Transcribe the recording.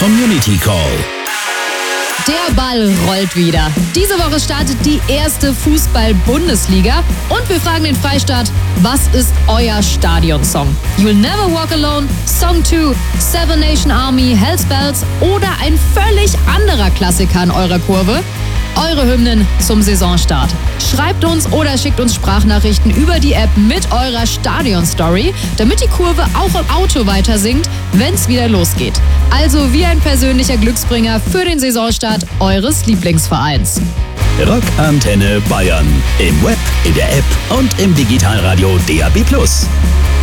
Community Call. Der Ball rollt wieder. Diese Woche startet die erste Fußball-Bundesliga und wir fragen den Freistaat, was ist euer Stadionsong? You'll Never Walk Alone, Song 2, Seven Nation Army, Hell's Bells oder ein völlig anderer Klassiker in eurer Kurve? Eure Hymnen zum Saisonstart. Schreibt uns oder schickt uns Sprachnachrichten über die App mit eurer Stadion-Story, damit die Kurve auch im Auto weiter singt, wenn's wieder losgeht. Also wie ein persönlicher Glücksbringer für den Saisonstart eures Lieblingsvereins. Rockantenne Bayern. Im Web, in der App und im Digitalradio DAB+.